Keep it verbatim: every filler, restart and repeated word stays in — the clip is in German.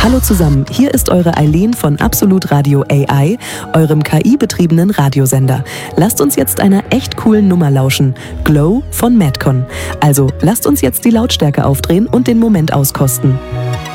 Hallo zusammen, hier ist eure Eileen von Absolut Radio A I, eurem K I-betriebenen Radiosender. Lasst uns jetzt einer echt coolen Nummer lauschen. Glow von Madcon. Also lasst uns jetzt die Lautstärke aufdrehen und den Moment auskosten.